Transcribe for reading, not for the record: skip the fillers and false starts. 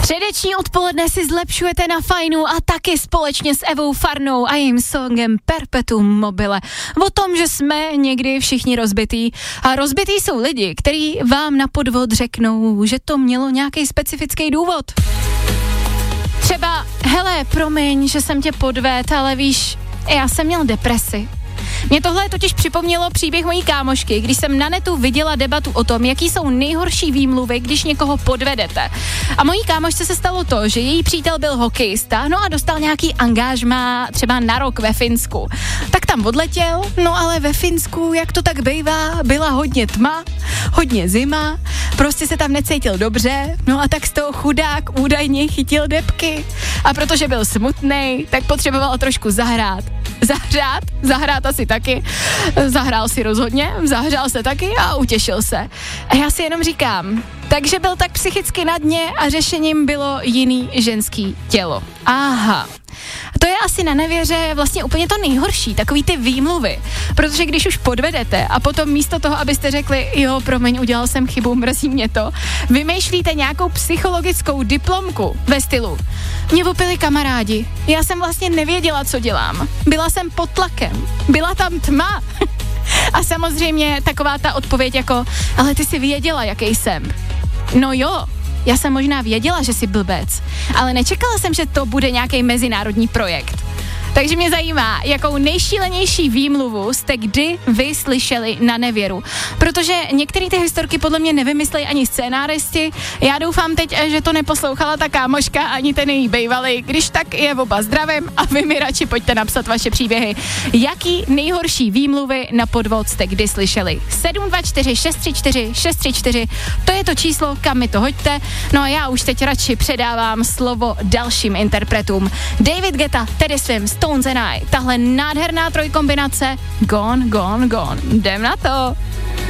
Středeční odpoledne si zlepšujete na Fajnu a taky společně s Evou Farnou a jejím songem Perpetuum mobile. O tom, že jsme někdy všichni rozbitý. A rozbitý jsou lidi, kteří vám na podvod řeknou, že to mělo nějaký specifický důvod. Třeba, hele, promiň, že jsem tě podvedl, ale víš, já jsem měl depresi. Mě tohle totiž připomnělo příběh mojí kámošky, když jsem na netu viděla debatu o tom, jaký jsou nejhorší výmluvy, když někoho podvedete. A mojí kámošce se stalo to, že její přítel byl hokejista, no a dostal nějaký angažmá třeba na rok ve Finsku. Tak tam odletěl, no ale ve Finsku, jak to tak bývá, byla hodně tma, hodně zima, prostě se tam necítil dobře, no a tak z toho chudák údajně chytil depky. A protože byl smutnej, tak potřeboval trošku zahrát asi taky, zahrál si rozhodně, zahřál se taky a utěšil se. A já si jenom říkám, takže byl tak psychicky na dně a řešením bylo jiný ženský tělo. Aha. To je asi na nevěře vlastně úplně to nejhorší, takový ty výmluvy, protože když už podvedete a potom místo toho, abyste řekli, jo, promiň, udělal jsem chybu, mrzí mě to, vymýšlíte nějakou psychologickou diplomku ve stylu, mě opili kamarádi, já jsem vlastně nevěděla, co dělám, byla jsem pod tlakem, byla tam tma a samozřejmě taková ta odpověď jako, ale ty jsi věděla, jaký jsem. No jo, já jsem možná věděla, že jsi blbec, ale nečekala jsem, že to bude nějaký mezinárodní projekt. Takže mě zajímá, jakou nejšílenější výmluvu jste kdy vy slyšeli na nevěru. Protože některé ty historky podle mě nevymyslejí ani scénáristi. Já doufám teď, že to neposlouchala ta kámoška ani ten její bejvalý. Když tak je oba zdravím a vy mi radši pojďte napsat vaše příběhy. Jaký nejhorší výmluvy na podvod jste kdy slyšeli? 724 634 634, to je to číslo, kam mi to hoďte. No a já už teď radši předávám slovo dalším interpretům. David Guetta, Teddy Swims, Stones and I, tahle nádherná trojkombinace Gone, Gone, Gone. Jdem na to.